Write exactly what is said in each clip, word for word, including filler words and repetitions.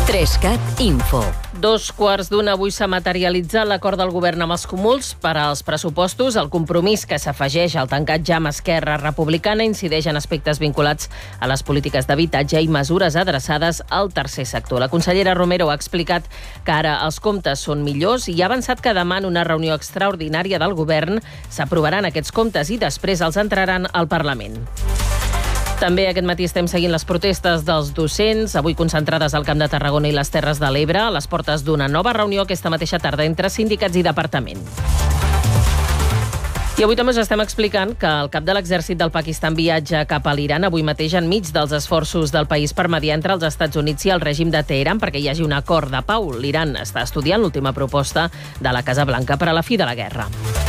Trescat Info. Dos quarts d'una, avui s'ha materialitzat l'acord del govern amb els comuns per als pressupostos. El compromís que s'afegeix al tancat ja amb Esquerra Republicana incideix en aspectes vinculats a les polítiques d'habitatge i mesures adreçades al tercer sector. La consellera Romero ha explicat que ara els comptes són millors i ha avançat que demà en una reunió extraordinària del govern s'aprovaran aquests comptes i després els entraran al Parlament. També aquest matí estem seguint les protestes dels docents, avui concentrades al Camp de Tarragona i les Terres de l'Ebre, a les portes d'una nova reunió aquesta mateixa tarda entre sindicats i departament. I avui també us estem explicant que el cap de l'exèrcit del Pakistan viatja cap a l'Iran avui mateix enmig dels esforços del país per mediar entre els Estats Units i el règim de Teheran perquè hi hagi un acord de pau. L'Iran està estudiant l'última proposta de la Casa Blanca per a la fi de la guerra.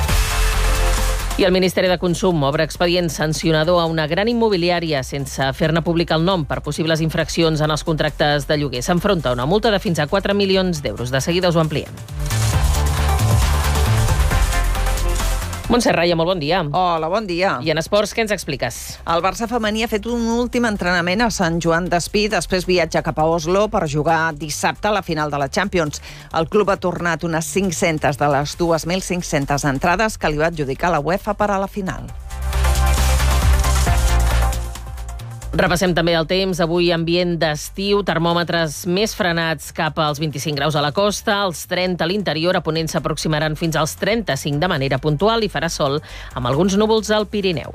I el Ministeri de Consum obre expedient sancionador a una gran immobiliària sense fer-ne públic el nom per possibles infraccions en els contractes de lloguer. S'enfronta a una multa de fins a quatre milions d'euros. De seguida us ho ampliem. Montse Raya, molt bon dia. Hola, bon dia. I en esports, què ens expliques? El Barça femení ha fet un últim entrenament a Sant Joan d'Espí, després viatja cap a Oslo per jugar dissabte a la final de la Champions. El club ha tornat unes cinc-centes de les dos mil cinc-centes entrades que li va adjudicar la UEFA per a la final. Repassem també el temps. Avui ambient d'estiu, termòmetres més frenats cap als vint-i-cinc graus a la costa, als trenta a l'interior, a ponent s'aproximaran fins als trenta-cinc de manera puntual i farà sol amb alguns núvols al Pirineu.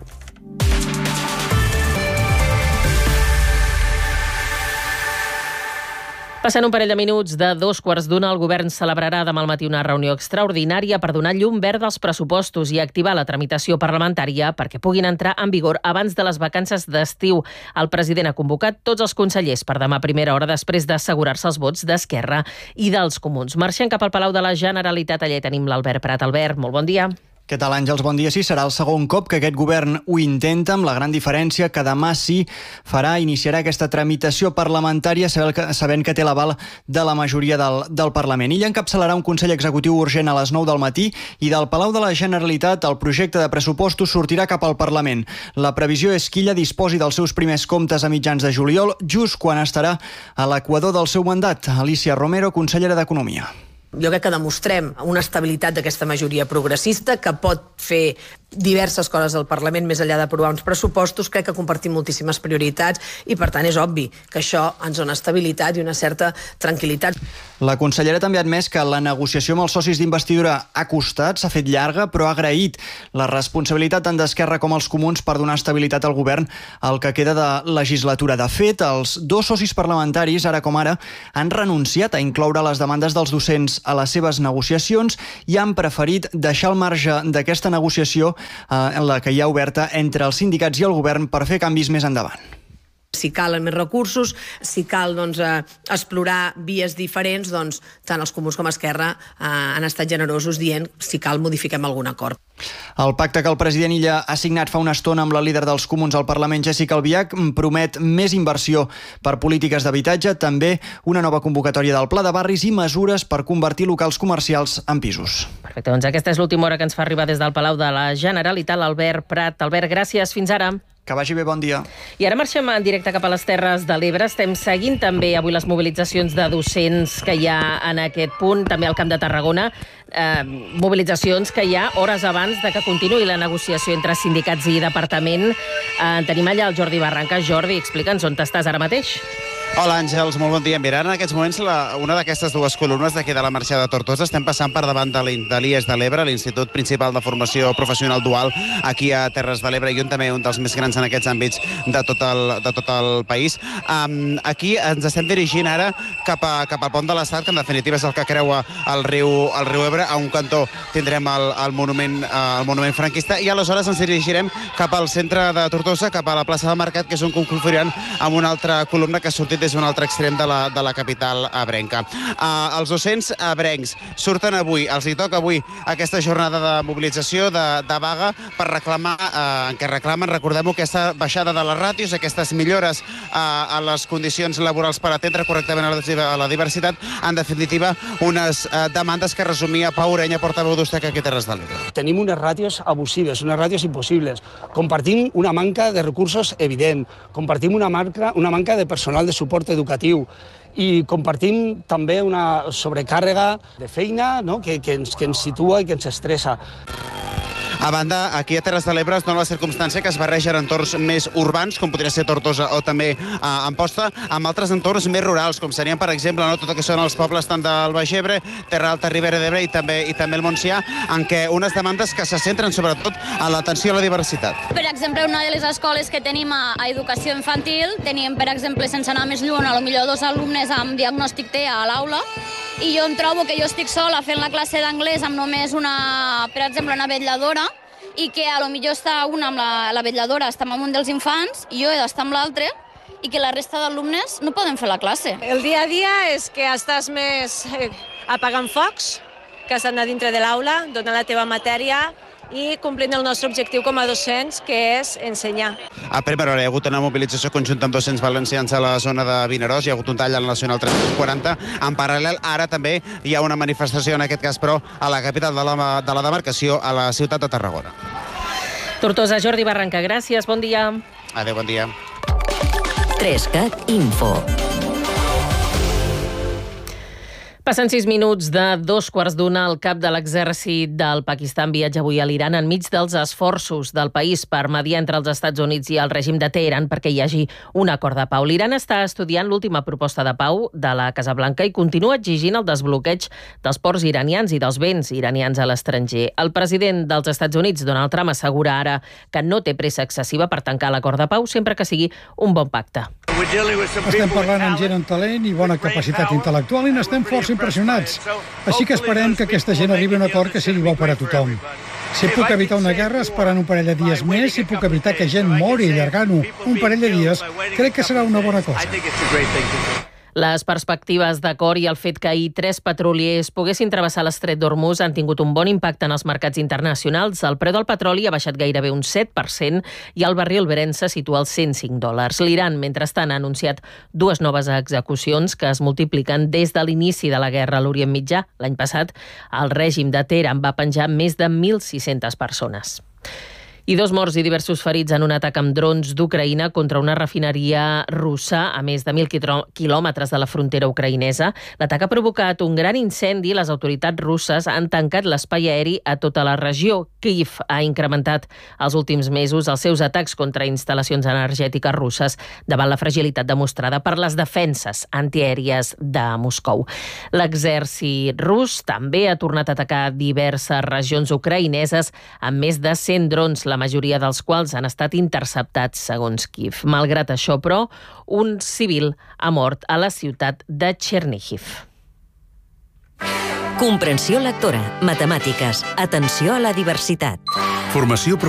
Passant un parell de minuts de dos quarts d'una, el govern celebrarà demà al matí una reunió extraordinària per donar llum verda als pressupostos i activar la tramitació parlamentària perquè puguin entrar en vigor abans de les vacances d'estiu. El president ha convocat tots els consellers per demà a primera hora després d'assegurar-se els vots d'Esquerra i dels comuns. Marxem cap al Palau de la Generalitat. Allà tenim l'Albert Prat. Albert, molt bon dia. Què tal, Àngels? Bon dia. Sí, serà el segon cop que aquest govern ho intenta, amb la gran diferència que demà sí farà, iniciarà aquesta tramitació parlamentària sabent que té l'aval de la majoria del, del Parlament. Ell encapçalarà un Consell Executiu urgent a les nou del matí i del Palau de la Generalitat el projecte de pressupostos sortirà cap al Parlament. La previsió és que ella disposi dels seus primers comptes a mitjans de juliol, just quan estarà a l'equador del seu mandat. Alicia Romero, consellera d'Economia. Jo crec que demostrem una estabilitat d'aquesta majoria progressista que pot fer diverses coses al Parlament més enllà d'aprovar uns pressupostos. Crec que compartim moltíssimes prioritats i, per tant, és obvi que això ens dona estabilitat i una certa tranquil·litat. La consellera també ha admès que la negociació amb els socis d'investidura ha costat, s'ha fet llarga, però ha agraït la responsabilitat tant d'Esquerra com els comuns per donar estabilitat al govern al que queda de legislatura. De fet, els dos socis parlamentaris, ara com ara, han renunciat a incloure les demandes dels docents a les seves negociacions i han preferit deixar el marge d'aquesta negociació eh, en la que hi ha oberta entre els sindicats i el govern per fer canvis més endavant. Si calen més recursos, si cal doncs, eh, explorar vies diferents, doncs, tant els comuns com Esquerra eh, han estat generosos dient si cal modifiquem algun acord. El pacte que el president Illa ha signat fa una estona amb la líder dels comuns al Parlament, Jéssica Albiach, promet més inversió per polítiques d'habitatge, també una nova convocatòria del Pla de Barris i mesures per convertir locals comercials en pisos. Perfecte, doncs aquesta és l'última hora que ens fa arribar des del Palau de la Generalitat, l'Albert Prat. Albert, gràcies, fins ara. Que vagi bé, bon dia. I ara marxem en directe cap a les Terres de l'Ebre. Estem seguint també avui les mobilitzacions de docents que hi ha en aquest punt, també al Camp de Tarragona. Eh, mobilitzacions que hi ha hores abans de que continuï la negociació entre sindicats i departament. Eh, tenim allà el Jordi Barranca. Jordi, explica'ns on estàs ara mateix. Hola, Àngels, molt bon dia. Mira, en aquests moments la, una d'aquestes dues columnes d'aquí de la marxa de Tortosa estem passant per davant de l'I E S de l'Ebre, l'Institut Principal de Formació Professional Dual, aquí a Terres de l'Ebre, i un també un dels més grans en aquests àmbits de tot el, de tot el país. Um, aquí ens estem dirigint ara cap, a, cap al pont de l'Estat, que en definitiva és el que creua el riu, el riu Ebre. A un cantó tindrem el, el, monument, uh, el monument franquista i aleshores ens dirigirem cap al centre de Tortosa, cap a la plaça del Mercat, que és on confluiran amb una altra columna que ha sortit des d'un altre extrem de la, de la capital ebrenca. Uh, els docents ebrencs surten avui, els hi toca avui aquesta jornada de mobilització, de, de vaga, per reclamar, uh, en què reclamen, recordem-ho, aquesta baixada de les ràtios, aquestes millores uh, a les condicions laborals per atendre correctament a la, a la diversitat, en definitiva, unes uh, demandes que resumia Pau Orenya, portaveu d'Ustec aquí a Terres de l'Ebre. Tenim unes ràtios abusives, unes ràtios impossibles. Compartim una manca de recursos evident, compartim una manca, una manca de personal de suport suport educatiu. I compartim també una sobrecàrrega de feina, no? que, que, ens, que ens situa i que ens estressa. A banda, aquí a Terres de l'Ebre es dona la circumstància que es barregen entorns més urbans, com podria ser Tortosa o també a Amposta, amb altres entorns més rurals, com serien, per exemple, no, tot el que són els pobles tant del Baix Ebre, Terra Alta, Ribera d'Ebre i també i també el Montsià, en què unes demandes que se centren sobretot a l'atenció a la diversitat. Per exemple, una de les escoles que tenim a, a educació infantil, tenim, per exemple, sense anar més lluny, a lo millor dos alumnes amb diagnòstic T E A a l'aula, i jo em trobo que jo estic sola fent la classe d'anglès amb només una, per exemple, una vetlladora, i que a lo millor està una amb la, la vetlladora, està amb un dels infants, i jo he d'estar amb l'altre, i que la resta d'alumnes no poden fer la classe. El dia a dia és que estàs més eh, apagant focs, que has d'anar dintre de l'aula, donant la teva matèria, i complint el nostre objectiu com a docents, que és ensenyar. A primera hora hi ha hagut una mobilització conjunta amb docents valencians a la zona de Vinaròs, hi ha hagut un tall a la Nacional tres cents quaranta. En paral·lel, ara també hi ha una manifestació, en aquest cas, però, a la capital de la, de la demarcació, a la ciutat de Tarragona. Tortosa, Jordi Barranca, gràcies, bon dia. Adéu, bon dia. Trescat Info. Passen sis minuts de dos quarts d'una. El cap de l'exèrcit del Pakistan viatja avui a l'Iran enmig dels esforços del país per mediar entre els Estats Units i el règim de Teheran perquè hi hagi un acord de pau. L'Iran està estudiant l'última proposta de pau de la Casa Blanca i continua exigint el desbloqueig dels ports iranians i dels béns iranians a l'estranger. El president dels Estats Units, Donald Trump, assegura ara que no té pressa excessiva per tancar l'acord de pau sempre que sigui un bon pacte. Estem parlant amb gent amb talent i bona capacitat intel·lectual i n'estem força impressionats. Així que esperem que aquesta gent arribi a un acord que sigui bo per a tothom. Si puc evitar una guerra esperant un parell de dies més, si puc evitar que gent mori allargant-ho un parell de dies, crec que serà una bona cosa. Les perspectives d'acord i el fet que ahir tres petroliers poguessin travessar l'estret d'Hormuz han tingut un bon impacte en els mercats internacionals. El preu del petroli ha baixat gairebé un set per cent i el barril Brent se situa als cent cinc dòlars. L'Iran, mentrestant, ha anunciat dues noves execucions que es multipliquen des de l'inici de la guerra a l'Orient Mitjà. L'any passat, el règim de Teheran va penjar més de mil sis-centes persones. I dos morts i diversos ferits en un atac amb drons d'Ucraïna contra una refineria russa a més de mil quilòmetres de la frontera ucraïnesa. L'atac ha provocat un gran incendi i les autoritats russes han tancat l'espai aeri a tota la regió. Kíev ha incrementat els últims mesos els seus atacs contra instal·lacions energètiques russes davant la fragilitat demostrada per les defenses antiaèries de Moscou. L'exèrcit rus també ha tornat a atacar diverses regions ucraïneses amb més de cent drons, la majoria dels quals han estat interceptats, segons Kíev. Malgrat això, però, un civil ha mort a la ciutat de Chernihiv. Comprensió lectora, matemàtiques, atenció a la diversitat. Formació